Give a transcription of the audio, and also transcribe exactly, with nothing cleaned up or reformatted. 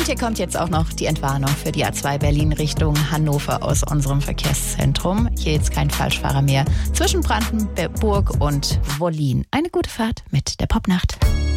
hier kommt jetzt auch noch die Entwarnung für die A zwei Berlin Richtung Hannover aus unserem Verkehrszentrum. Hier jetzt kein Falschfahrer mehr zwischen Brandenburg und Wollin. Eine gute Fahrt mit der Popnacht.